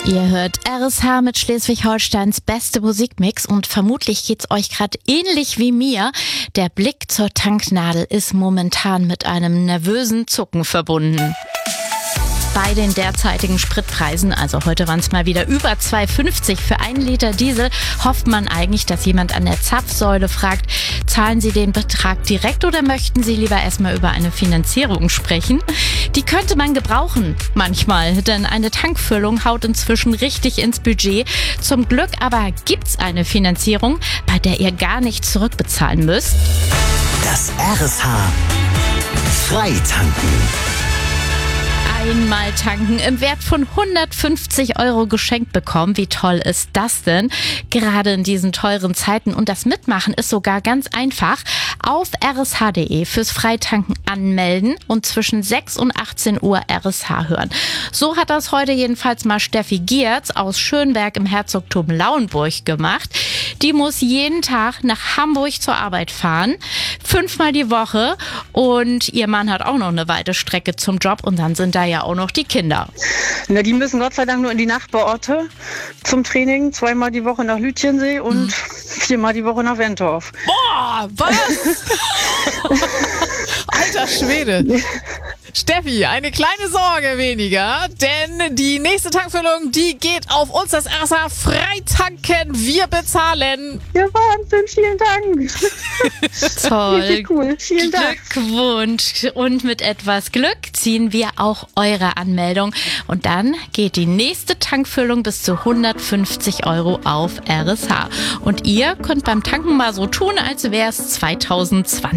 Ihr hört RSH mit Schleswig-Holsteins beste Musikmix und vermutlich geht's euch gerade ähnlich wie mir. Der Blick zur Tanknadel ist momentan mit einem nervösen Zucken verbunden. Bei den derzeitigen Spritpreisen, also heute waren es mal wieder über 2,50 für 1 Liter Diesel, hofft man eigentlich, dass jemand an der Zapfsäule fragt, zahlen Sie den Betrag direkt oder möchten Sie lieber erstmal über eine Finanzierung sprechen? Die könnte man gebrauchen, manchmal, denn eine Tankfüllung haut inzwischen richtig ins Budget. Zum Glück aber gibt's eine Finanzierung, bei der ihr gar nichts zurückbezahlen müsst. Das RSH Freitanken. Einmal tanken im Wert von 150 € geschenkt bekommen. Wie toll ist das denn? Gerade in diesen teuren Zeiten. Und das Mitmachen ist sogar ganz einfach. Auf rsh.de fürs Freitanken anmelden und zwischen 6 und 18 Uhr RSH hören. So hat das heute jedenfalls mal Steffi Giertz aus Schönberg im Herzogtum Lauenburg gemacht. Die muss jeden Tag nach Hamburg zur Arbeit fahren, 5-mal die Woche. Und ihr Mann hat auch noch eine weite Strecke zum Job und dann sind da ja auch noch die Kinder. Na, die müssen Gott sei Dank nur in die Nachbarorte zum Training, 2-mal die Woche nach Lütjensee und 4-mal die Woche nach Wentorf. Boah, was? Alter Schwede. Steffi, eine kleine Sorge weniger, denn die nächste Tankfüllung, die geht auf uns, das RSH Freitanken. Wir bezahlen. Ja, Wahnsinn, vielen Dank. Toll. Richtig cool, vielen Dank. Glückwunsch. Und mit etwas Glück ziehen wir auch eure Anmeldung. Und dann geht die nächste Tankfüllung bis zu 150 € auf RSH. Und ihr könnt beim Tanken mal so tun, als wäre es 2020.